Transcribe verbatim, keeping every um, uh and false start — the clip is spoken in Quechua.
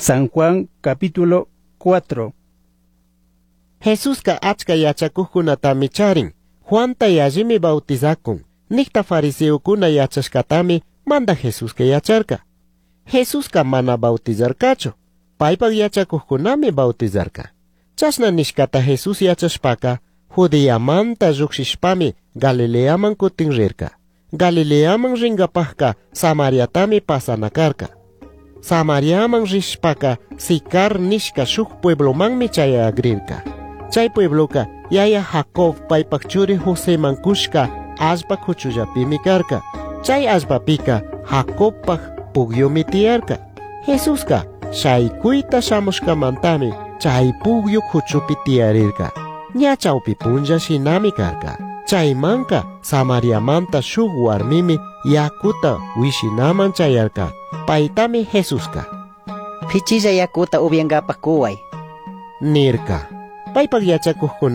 San Juan capítulo cuatro. Jesús ka achka yachakuqkunatami charin. Juanta yallimi bautizakun. Nikta fariseukuna yachashkatami manda Jesús ka yacharka. Jesús ka mana bautizarkachu. Paypak yachakuqkunami bautizarka. Chashna nishkata Jesús yachashpaka Judeamanta lluqshishpami Galileaman kutin rirka. Galileaman ringapajka Samariatami pasanakarka. Samariaman rishpaka Sicar nishka shuk pueblomanmi chaya agrirka. Chay puebloka yaya Jacob paypak churi José mankushka ashpa kuchuyapimi karka. Chay ashpapika Jacobpak pugyumi tiyarka. Jesuska shaykuyta shamushkamantami chay pugyu kuchupi tiyarirka. Ña chawpi punlla shinami karka. Chaymanka Samariamanta shuk warmimi yakuta wishinaman chayarka. Paytami Jesuska Pichilla yakuta ubiangapak kuway nirka. Paypak yachakuqkuna